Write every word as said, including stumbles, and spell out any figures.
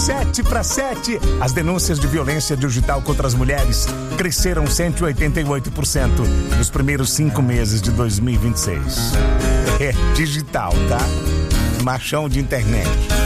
sete para sete. As denúncias de violência digital contra as mulheres cresceram cento e oitenta e oito por cento nos primeiros cinco meses de dois mil e vinte e seis. É digital, tá? Machão de internet.